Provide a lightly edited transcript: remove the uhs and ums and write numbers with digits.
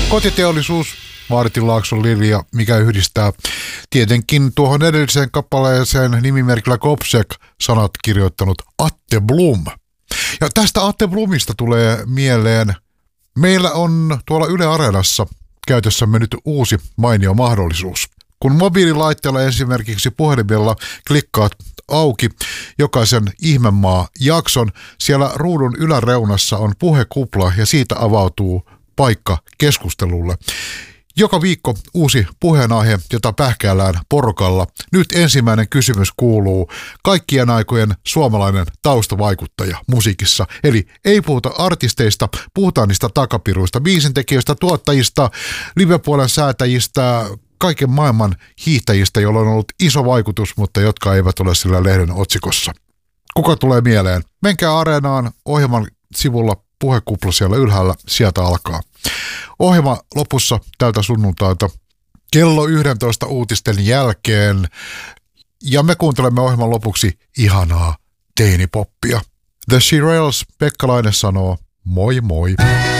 Kotiteollisuus, Martin Laakson Lilja, mikä yhdistää tietenkin tuohon edelliseen kappaleeseen nimimerkillä Kopsek sanat kirjoittanut Atte Blom. Ja tästä Atte Blomista tulee mieleen, meillä on tuolla Yle Areenassa käytössämme nyt uusi mainio mahdollisuus. Kun mobiililaitteella esimerkiksi puhelimella klikkaat auki jokaisen Ihmemaa-jakson, siellä ruudun yläreunassa on puhekupla ja siitä avautuu paikka keskustelulle. Joka viikko uusi puheenaihe, jota pähkäällään porukalla. Nyt ensimmäinen kysymys kuuluu: kaikkien aikojen suomalainen taustavaikuttaja musiikissa. Eli ei puhuta artisteista, puhutaan niistä takapiruista, biisintekijöistä, tuottajista, livepuolen säätäjistä, kaiken maailman hiihtäjistä, joilla on ollut iso vaikutus, mutta jotka eivät ole sillä lehden otsikossa. Kuka tulee mieleen? Menkää Areenaan, ohjelman sivulla puhekupla siellä ylhäällä, sieltä alkaa. Ohjelma lopussa tältä sunnuntailta kello 11 uutisten jälkeen, ja me kuuntelemme ohjelman lopuksi ihanaa teinipoppia. The Shirelles, Pekka Laine sanoo moi moi.